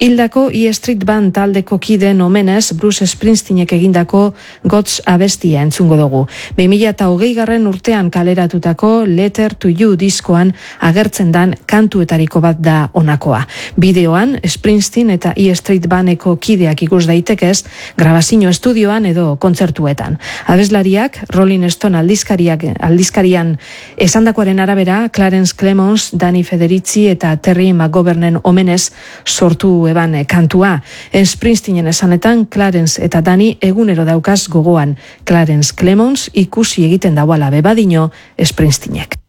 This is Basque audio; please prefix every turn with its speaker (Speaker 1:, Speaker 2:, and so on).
Speaker 1: Hildako E Street Band taldeko kideen omenez Bruce Springsteenek egindako God's abestia entzungo dugu. 2020 urtean kaleratutako Letter to You diskoan agertzen dan kantuetariko bat da honakoa. Bideoan Springsteen eta E Street Bandeko kideak ikus daitekez grabazio estudioan edo kontzertuetan. Abeslariak Rolling Stone aldizkarian esandakoaren arabera Clarence Clemons, Danny Federici eta Terry McGovernen omenez sortu eban kantua. Springsteenen esanetan Clarence eta Danny egunero daukaz gogoan. Clarence Clemons ikusi egiten dauala bebadino Springsteenek.